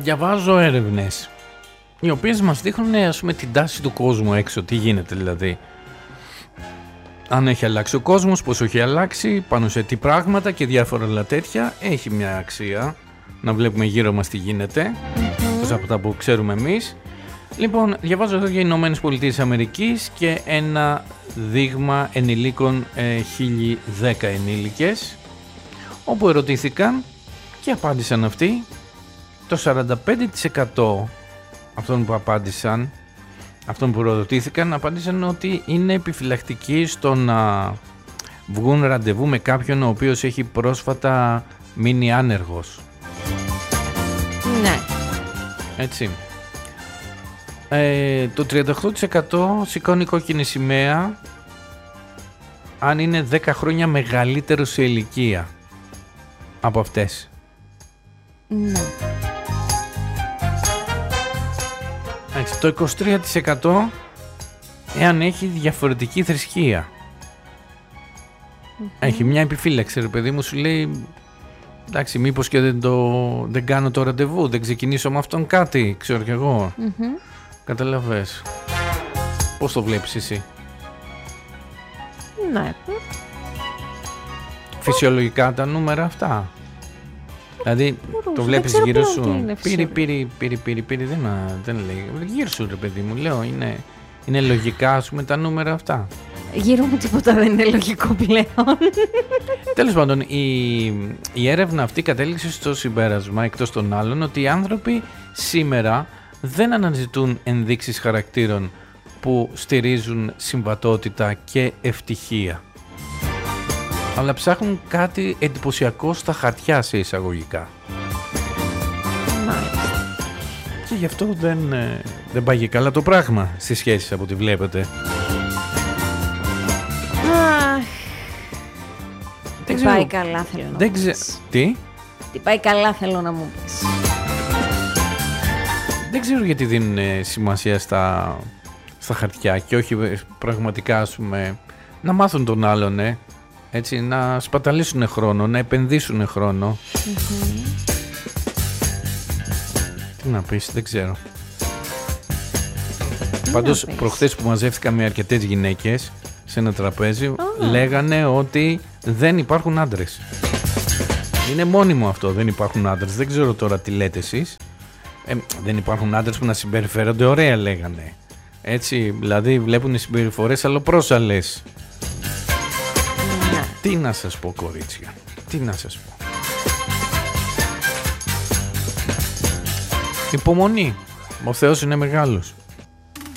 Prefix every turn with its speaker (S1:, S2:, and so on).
S1: διαβάζω έρευνες οι οποίες μας δείχνουν, ας πούμε, την τάση του κόσμου έξω, τι γίνεται δηλαδή. Αν έχει αλλάξει ο κόσμος, πώς έχει αλλάξει, πάνω σε τι πράγματα και διάφορα άλλα τέτοια. Έχει μια αξία να βλέπουμε γύρω μας τι γίνεται, όπως από τα που ξέρουμε εμείς. Λοιπόν, διαβάζω εδώ για Ηνωμένες Πολιτείες Αμερικής και ένα δείγμα ενηλίκων, 1010 ενήλικες, όπου ερωτήθηκαν και απάντησαν αυτοί. Το 45% αυτών που απάντησαν, αυτών που ρωτήθηκαν, απάντησαν ότι είναι επιφυλακτικοί στο να βγουν ραντεβού με κάποιον ο οποίος έχει πρόσφατα μείνει άνεργος.
S2: Ναι.
S1: Έτσι. Το 38% σηκώνει κόκκινη σημαία αν είναι 10 χρόνια μεγαλύτερο σε ηλικία από αυτές.
S2: Ναι.
S1: Έτσι, το 23% εάν έχει διαφορετική θρησκεία. Έχει μια επιφύλαξη, ρε παιδί μου, σου λέει εντάξει, μήπως και δεν κάνω το ραντεβού, δεν ξεκινήσω με αυτόν κάτι, ξέρω κι εγώ. Καταλαβες. Πώς το βλέπεις εσύ?
S2: Ναι.
S1: Φυσιολογικά τα νούμερα αυτά. Δηλαδή το βλέπεις γύρω σου. Πήρη, δεν λέει. Γύρω σου, ρε παιδί μου, λέω, είναι λογικά, ας πούμε, τα νούμερα αυτά.
S2: Γύρω μου τίποτα δεν είναι λογικό πλέον.
S1: Τέλος πάντων, η έρευνα αυτή κατέληξε στο συμπέρασμα, εκτός των άλλων, ότι οι άνθρωποι σήμερα δεν αναζητούν ενδείξεις χαρακτήρων που στηρίζουν συμβατότητα και ευτυχία, αλλά ψάχνουν κάτι εντυπωσιακό στα χαρτιά, σε εισαγωγικά. Και γι' αυτό δεν πάει καλά το πράγμα στις σχέσεις, από ό,τι βλέπετε.
S2: Τι πάει καλά, θέλω να μου πεις. Τι πάει καλά, θέλω να μου πεις.
S1: Δεν ξέρω γιατί δίνουν σημασία στα χαρτιά και όχι πραγματικά, ας πούμε, να μάθουν τον άλλον, έτσι, να σπαταλήσουν χρόνο, να επενδύσουν χρόνο. Τι να πεις, δεν ξέρω. Πάντως προχθές που μαζεύτηκα με αρκετές γυναίκες σε ένα τραπέζι, λέγανε ότι δεν υπάρχουν άντρες. Είναι μόνιμο αυτό, δεν υπάρχουν άντρες. Δεν ξέρω τώρα τι λέτε εσείς. Δεν υπάρχουν άντρες που να συμπεριφέρονται ωραία, λέγανε. Έτσι, δηλαδή βλέπουν συμπεριφορές αλλοπρόσαλλες. Τι να σας πω, κορίτσια, τι να σας πω. Υπομονή, ο Θεός είναι μεγάλος.